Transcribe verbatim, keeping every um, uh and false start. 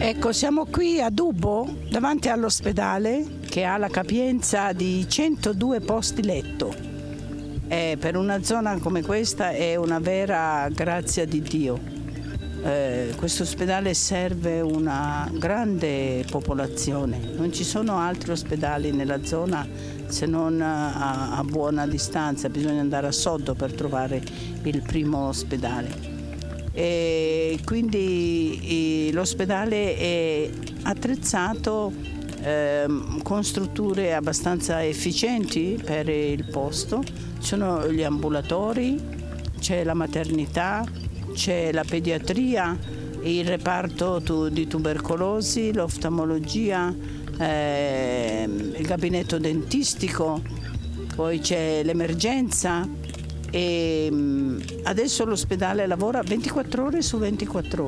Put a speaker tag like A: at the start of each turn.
A: Ecco, siamo qui a Dubbo, davanti all'ospedale, che ha la capienza di centodue posti letto. E per una zona come questa è una vera grazia di Dio. Eh, questo ospedale serve una grande popolazione. Non ci sono altri ospedali nella zona se non a, a buona distanza, bisogna andare a Soddo per trovare il primo ospedale. E quindi l'ospedale è attrezzato eh, con strutture abbastanza efficienti per il posto. Ci sono gli ambulatori, c'è la maternità, c'è la pediatria, il reparto tu, di tubercolosi, l'oftalmologia, eh, il gabinetto dentistico, poi c'è l'emergenza. E adesso l'ospedale lavora ventiquattro ore su ventiquattro ore.